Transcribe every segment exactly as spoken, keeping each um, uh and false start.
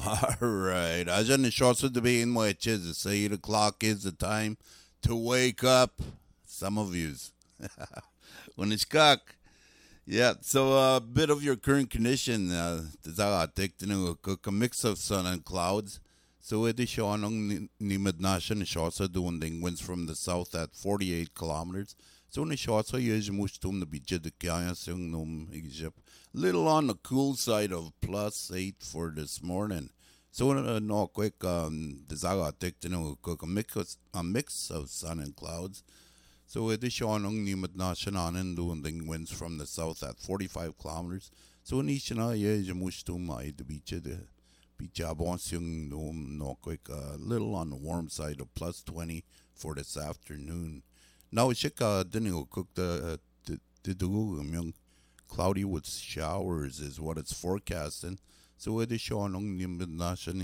All right. Ajan shorts of the being which is eight o'clock is the time to wake up. Some of yous. When it's cock. Yeah, so a uh, bit of your current condition. Uh, take a mix of sun and clouds. So it is showing ni midnashan shots are doing thing winds from the south at forty-eight kilometers. So the shots are usually much to the beach the kaya sung num Egypt. Little on the cool side of plus eight for this morning. So uh, no quick um the zaga take cook a mix a mix of sun and clouds. So it is showing ni midnashan on and doing thing winds from the south at forty-five kilometers. So in Ishana usually much to my the beach the beach yung no no quick a little on the warm side of plus twenty for this afternoon. Now shika didn't cook the the the young cloudy with showers is what it's forecasting. So it is showing on nimid nasha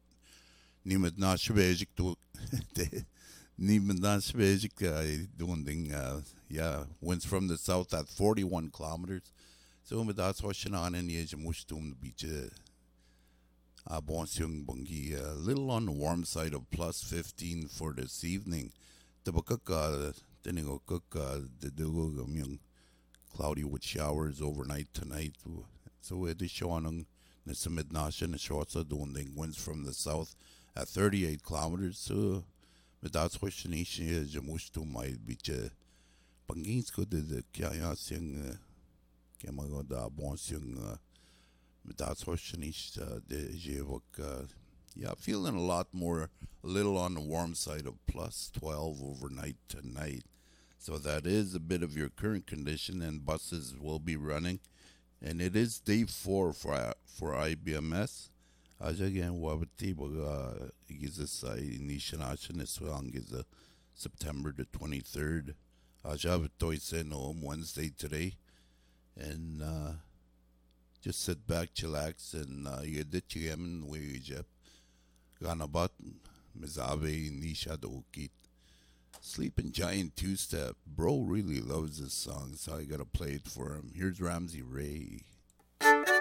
nimid nasha basic to nimid nasha basic doing thing uh yeah winds from the south at forty-one kilometers. So that's what on in the mush to the beach. Uh, Bonsyung Bungi, a little on the warm side of plus fifteen for this evening. The Bakaka, Denigo Cook, the Dugo, young cloudy with showers overnight tonight. So it is showing the Samidnasha and the shorts are doing the winds from the south at thirty-eight kilometers. So, but that's what Shanishi is, Jamush to my beach. Pangins could the Kaya sing, Kamago da Bonsyung. That's what Shanish uh, uh, yeah, feeling a lot more, a little on the warm side of plus twelve overnight tonight. So that is a bit of your current condition, and buses will be running. And it is day four for uh, for I B M S. Again, wabati baga igizas ay nishanashan iswang is September the twenty-third. Aja toy no Wednesday today, and. Uh, Just sit back, chillax, and uh, you did you gamin wajep. Ganabat, Mizabe, Nisha Dokit. Sleeping Giant Two Step. Bro really loves this song, so I gotta play it for him. Here's Ramsey Ray.